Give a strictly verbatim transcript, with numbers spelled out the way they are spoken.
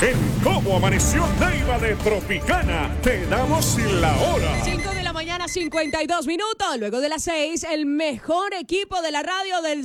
En Cómo Amaneció Neiva de Tropicana, te damos la hora. cinco de la mañana, cincuenta y dos minutos. Luego de las seis, el mejor equipo de la radio del